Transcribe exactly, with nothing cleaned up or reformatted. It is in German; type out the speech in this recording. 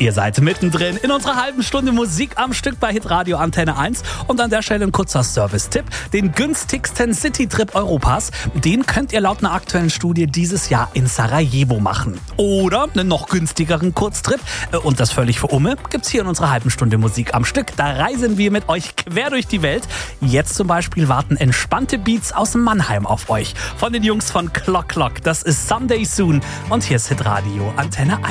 Ihr seid mittendrin in unserer halben Stunde Musik am Stück bei Hitradio Antenne eins. Und an der Stelle ein kurzer Service-Tipp. Den günstigsten City-Trip Europas, den könnt ihr laut einer aktuellen Studie dieses Jahr in Sarajevo machen. Oder einen noch günstigeren Kurztrip, und das völlig für Umme, gibt's hier in unserer halben Stunde Musik am Stück. Da reisen wir mit euch quer durch die Welt. Jetzt zum Beispiel warten entspannte Beats aus Mannheim auf euch. Von den Jungs von Clock Clock. Das ist Someday Soon. Und hier ist Hitradio Antenne eins.